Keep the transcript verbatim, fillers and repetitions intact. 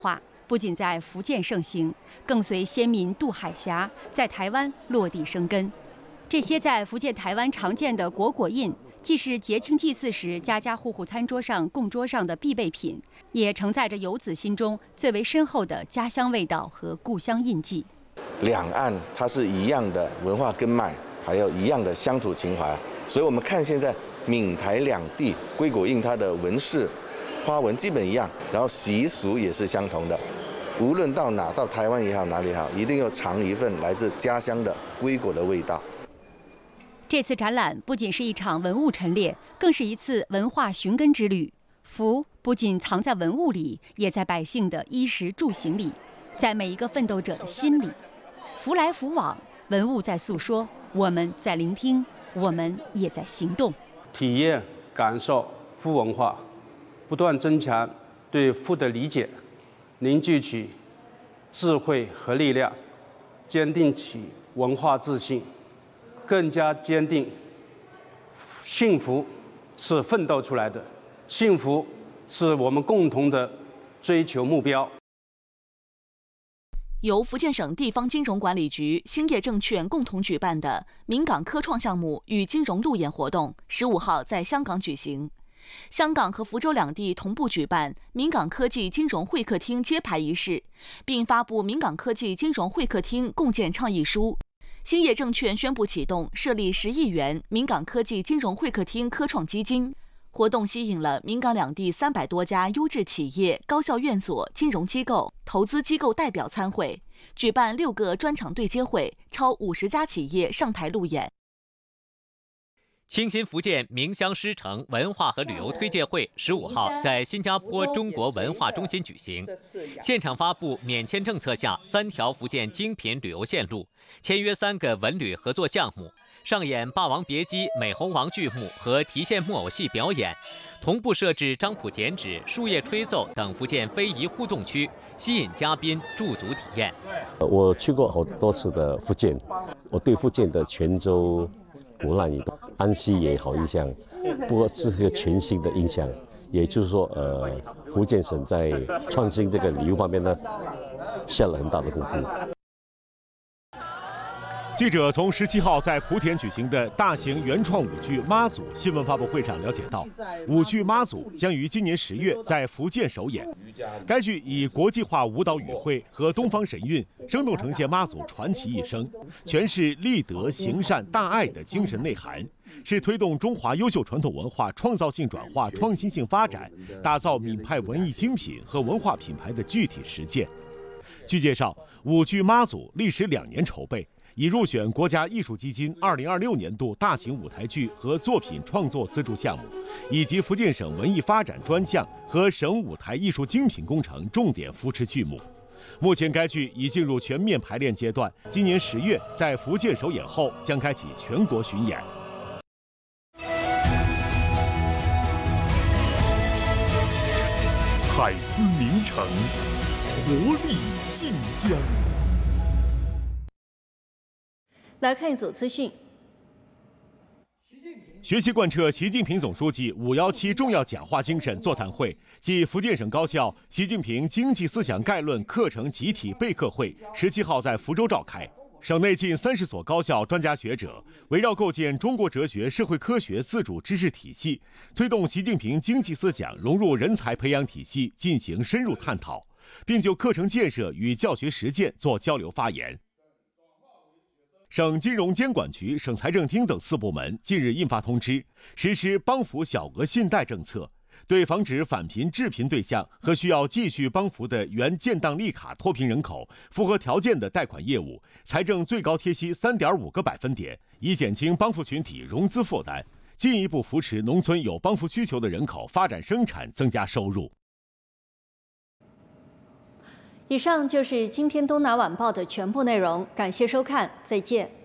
化不仅在福建盛行，更随先民渡海峡，在台湾落地生根。这些在福建、台湾常见的果果印，既是节庆祭祀时家家户户餐桌上、供桌上的必备品，也承载着游子心中最为深厚的家乡味道和故乡印记。 两岸它是一样的文化根脉，还有一样的乡土情怀，所以我们看现在闽台两地龟果印它的纹饰、花纹基本一样，然后习俗也是相同的。无论到哪，到台湾也好，哪里也好，一定要尝一份来自家乡的龟果的味道。 这次展览不仅是一场文物陈列，更是一次文化寻根之旅。福不仅藏在文物里，也在百姓的衣食住行里，在每一个奋斗者的心里。福来福往，文物在诉说，我们在聆听，我们也在行动。 体验、感受福文化，不断增强对福的理解，凝聚起智慧和力量，坚定起文化自信，更加坚定幸福是奋斗出来的，幸福是我们共同的追求目标。 由福建省地方金融管理局、兴业证券共同举办的闽港科创项目与金融路演活动，十五号在香港举行。香港和福州两地同步举办闽港科技金融会客厅揭牌仪式，并发布闽港科技金融会客厅共建倡议书。兴业证券宣布启动设立十亿元闽港科技金融会客厅科创基金。活动吸引了闽港两地三百多家优质企业、高校院所、金融机构、投资机构代表参会，举办六个专场对接会，超五十家企业上台路演。 清新福建名乡诗城文化和旅游推介会十五号在新加坡中国文化中心举行，现场发布免签政策下三条福建精品旅游线路，签约三个文旅合作项目，上演《霸王别姬》美猴王剧目和提线木偶戏表演，同步设置张谱剪纸、树叶吹奏等福建非遗互动区，吸引嘉宾驻足体验。 我去过好多次的福建，我对福建的泉州、鼓浪屿、安溪也好印象，不过这是个全新的印象。也就是说，呃，福建省在创新这个旅游方面呢，下了很大的功夫。 记者从十七号在莆田举行的大型原创舞剧《妈祖》新闻发布会上了解到，舞剧《妈祖》将于今年十月在福建首演。该剧以国际化舞蹈语汇和东方神韵，生动呈现妈祖传奇一生，诠释立德、行善、大爱的精神内涵，是推动中华优秀传统文化创造性转化、创新性发展，打造闽派文艺精品和文化品牌的具体实践。据介绍，舞剧《妈祖》历时两年筹备，已入选国家艺术基金二零二六年度大型舞台剧和作品创作资助项目，以及福建省文艺发展专项和省舞台艺术精品工程重点扶持剧目。目前该剧已进入全面排练阶段，今年十月在福建首演后将开启全国巡演。 海思名城，活力晋江。 来看一组资讯。 学习贯彻习近平总书记五幺七重要讲话精神座谈会暨福建省高校习近平经济思想概论课程集体备课会十七号在福州召开。省内近三十所高校专家学者围绕构建中国哲学社会科学自主知识体系，推动习近平经济思想融入人才培养体系进行深入探讨，并就课程建设与教学实践做交流发言。省金融监管局、省财政厅等四部门近日印发通知，实施帮扶小额信贷政策，对防止返贫致贫对象和需要继续帮扶的原建档立卡脱贫人口符合条件的贷款业务，财政最高贴息 三点五个百分点，以减轻帮扶群体融资负担，进一步扶持农村有帮扶需求的人口发展生产，增加收入。 以上就是今天东南晚报的全部内容，感谢收看，再见。